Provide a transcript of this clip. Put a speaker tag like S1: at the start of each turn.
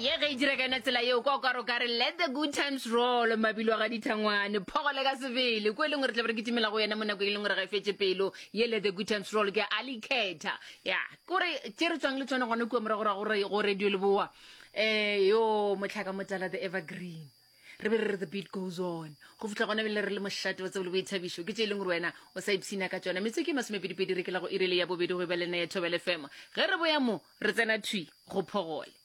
S1: ye ge dira ka tsela ye o ka ro ka re let the good times roll mabilo ga dithangwane phogole ka sebele ko leng re tla re kitimela go yena mona go ileng re ga fetse pelo ye let the good times roll ke Ali Khetha ya kore tsere tswang le tsona gone ko mra go radio le boa yo motlhaka motsala the evergreen re be re the beat goes on go fitla gona bele re le moshate wa tsebolo boithabišo ke tse leng re wena o sa ipsina ka tsona metse ke masomepedi re ke la go irele ya bobedi go be le ne Thobela FM ge re boya mo re tsena thwi go phogole